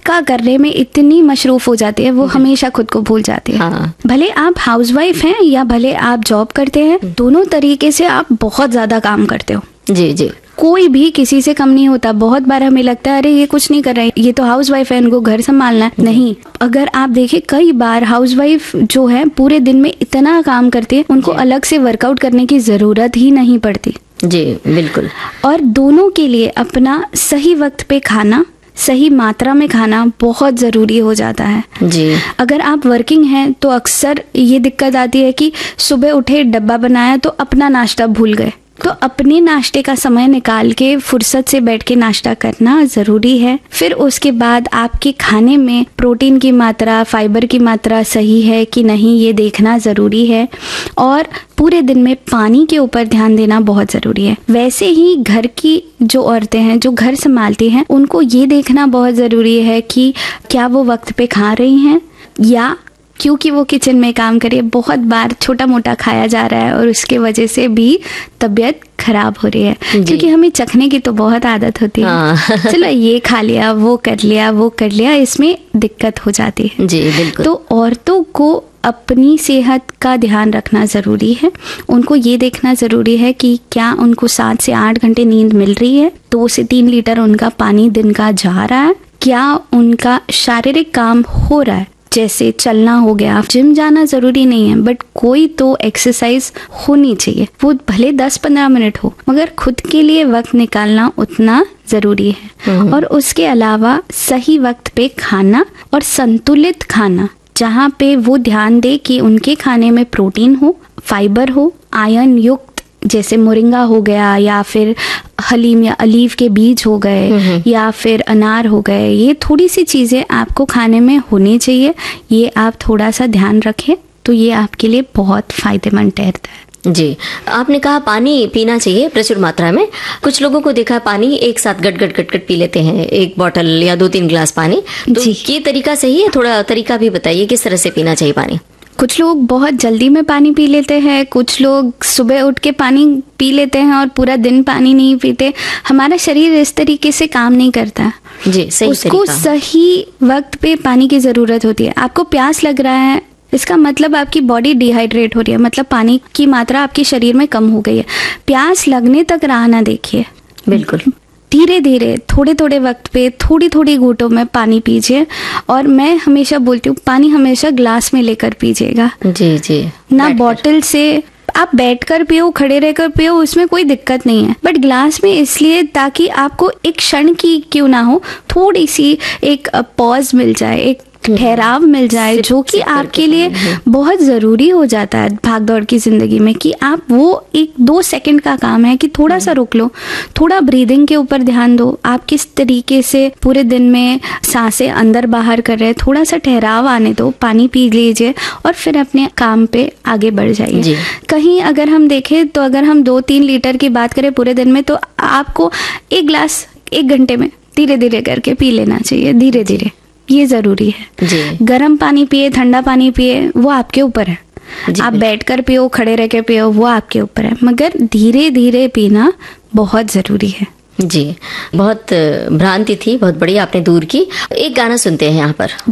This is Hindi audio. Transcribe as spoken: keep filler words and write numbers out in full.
का करने में इतनी मशरूफ हो जाती है, वो हमेशा खुद को भूल जाती है। हाँ। भले आप हाउसवाइफ हैं या भले आप जॉब करते हैं, दोनों तरीके से आप बहुत ज्यादा काम करते हो। जी जी। कोई भी किसी से कम नहीं होता। बहुत बार हमें लगता है अरे ये कुछ नहीं कर रहा है, ये तो हाउसवाइफ है, इनको घर संभालना है। नहीं, अगर आप देखें कई बार हाउसवाइफ जो है पूरे दिन में इतना काम करती है, उनको अलग से वर्कआउट करने की जरूरत ही नहीं पड़ती। जी बिल्कुल। और दोनों के लिए अपना सही वक्त पे खाना, सही मात्रा में खाना बहुत ज़रूरी हो जाता है। जी। अगर आप वर्किंग हैं तो अक्सर ये दिक्कत आती है कि सुबह उठे, डब्बा बनाया तो अपना नाश्ता भूल गए। तो अपने नाश्ते का समय निकाल के फुर्सत से बैठ के नाश्ता करना ज़रूरी है। फिर उसके बाद आपके खाने में प्रोटीन की मात्रा, फाइबर की मात्रा सही है कि नहीं, ये देखना ज़रूरी है। और पूरे दिन में पानी के ऊपर ध्यान देना बहुत ज़रूरी है। वैसे ही घर की जो औरतें हैं, जो घर संभालती हैं, उनको ये देखना बहुत ज़रूरी है कि क्या वो वक्त पे खा रही हैं, या क्योंकि वो किचन में काम करे, बहुत बार छोटा मोटा खाया जा रहा है और उसके वजह से भी तबीयत खराब हो रही है। क्योंकि हमें चखने की तो बहुत आदत होती है। हाँ। चलो ये खा लिया, वो कर लिया, वो कर लिया, इसमें दिक्कत हो जाती है। जी बिल्कुल। तो औरतों को अपनी सेहत का ध्यान रखना ज़रूरी है। उनको ये देखना ज़रूरी है कि क्या उनको सात से आठ घंटे नींद मिल रही है, दो से तीन लीटर उनका पानी दिन का जा रहा है, क्या उनका शारीरिक काम हो रहा है, जैसे चलना हो गया। जिम जाना जरूरी नहीं है, बट कोई तो एक्सरसाइज होनी चाहिए, वो भले दस पंद्रह मिनट हो, मगर खुद के लिए वक्त निकालना उतना जरूरी है। और उसके अलावा सही वक्त पे खाना और संतुलित खाना, जहाँ पे वो ध्यान दे कि उनके खाने में प्रोटीन हो, फाइबर हो, आयरन युक्त, जैसे मोरिंगा हो गया, या फिर हलीम या अलीव के बीज हो गए, या फिर अनार हो गए। ये थोड़ी सी चीज़ें आपको खाने में होनी चाहिए। ये आप थोड़ा सा ध्यान रखें तो ये आपके लिए बहुत फायदेमंद ठहरता है। जी, आपने कहा पानी पीना चाहिए प्रचुर मात्रा में। कुछ लोगों को देखा पानी एक साथ गट गट गट गट पी लेते हैं, एक बोतल या दो तीन गिलास पानी। तो ये तरीका सही है? थोड़ा तरीका भी बताइए किस तरह से पीना चाहिए पानी। कुछ लोग बहुत जल्दी में पानी पी लेते हैं, कुछ लोग सुबह उठ के पानी पी लेते हैं और पूरा दिन पानी नहीं पीते। हमारा शरीर इस तरीके से काम नहीं करता। जी, सही उसको सही वक्त पे पानी की जरूरत होती है। आपको प्यास लग रहा है, इसका मतलब आपकी बॉडी डिहाइड्रेट हो रही है, मतलब पानी की मात्रा आपके शरीर में कम हो गई है। प्यास लगने तक राह ना देखिए, बिल्कुल धीरे धीरे थोड़े थोड़े वक्त पे थोड़ी थोड़ी घूंटों में पानी पीजिए। और मैं हमेशा बोलती हूँ पानी हमेशा ग्लास में लेकर पीजिएगा। जी जी, ना बॉटल से। आप बैठकर पियो, खड़े रहकर पियो, उसमें कोई दिक्कत नहीं है, बट ग्लास में इसलिए ताकि आपको एक क्षण की क्यों ना हो, थोड़ी सी एक पॉज मिल जाए, एक ठहराव मिल जाए, जो कि आपके लिए बहुत ज़रूरी हो जाता है भाग दौड़ की ज़िंदगी में, कि आप वो एक दो सेकंड का काम है कि थोड़ा सा रुक लो, थोड़ा ब्रीदिंग के ऊपर ध्यान दो, आप किस तरीके से पूरे दिन में सांसें अंदर बाहर कर रहे हैं, थोड़ा सा ठहराव आने दो, पानी पी लीजिए और फिर अपने काम पे आगे बढ़ जाइए। कहीं अगर हम देखें तो अगर हम दो तीन लीटर की बात करें पूरे दिन में, तो आपको एक गिलास एक घंटे में धीरे धीरे करके पी लेना चाहिए, धीरे धीरे, ये जरूरी है। जी। गर्म पानी पिए, ठंडा पानी पिए, वो आपके ऊपर है। आप बैठकर पियो, खड़े रह के पियो, वो आपके ऊपर है, मगर धीरे धीरे पीना बहुत जरूरी है। जी, बहुत भ्रांति थी, बहुत बड़ी आपने दूर की। एक गाना सुनते हैं यहाँ पर।